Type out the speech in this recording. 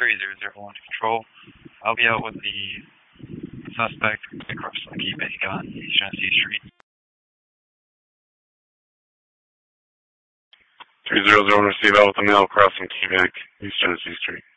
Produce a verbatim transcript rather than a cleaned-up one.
three zero zero one to control. I'll be out with the suspect across Lucky Bank on East Genesee Street. three zero zero one, receive out with the male crossing Key Bank, East Genesee Street.